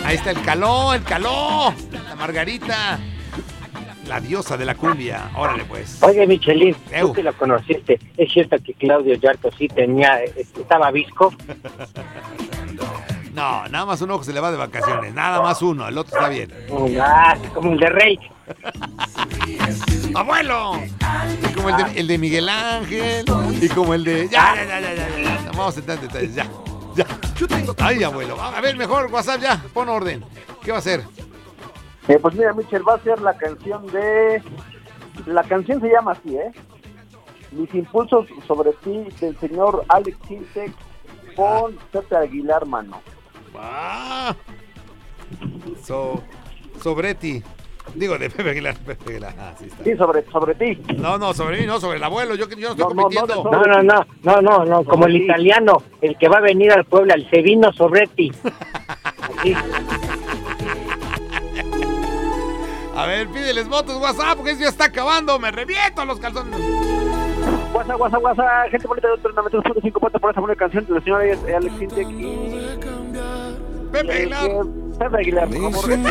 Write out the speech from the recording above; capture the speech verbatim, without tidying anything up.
Ahí está el caló, el caló. La Margarita. La diosa de la cumbia. Órale, pues. Oye, Michelín, Eu. tú que lo conociste, ¿es cierto que Claudio Yarto sí tenía, estaba visco? No, nada más un ojo se le va de vacaciones. Nada más uno, el otro está bien. Ah, como el de Rey. ¡Abuelo! Y como el de, el de Miguel Ángel. Y como el de... Ya, ya, ya, ya, ya, ya. No vamos a entrar en detalles, ya. Ya. Ay, abuelo. A ver, mejor WhatsApp ya. Pon orden. ¿Qué va a hacer? Eh, pues mira, Michel, va a ser la canción de... La canción se llama así, ¿eh? Mis impulsos sobre ti, del señor Alex Sintek con Pepe Aguilar, mano. Ah. So, sobre ti. Digo, de Pepe Aguilar. Pepe Aguilar. Ah, sí está. Sí, sobre, sobre ti. No, no, sobre mí, no, sobre el abuelo. Yo, yo no estoy No, no, no, compitiendo. de No, no, no, no, no, no, como el Sí. italiano, el que va a venir al Puebla, el Sevino Sobretti. Así. A ver, pídeles votos, WhatsApp, porque eso ya está acabando. Me reviento los calzones. Guasa, guasa, guasa, gente bonita de otro noventa y dos punto cinco por esa buena canción de la señora Alex Sintek y... Pepe Aguilar. Pepe Aguilar, por favor.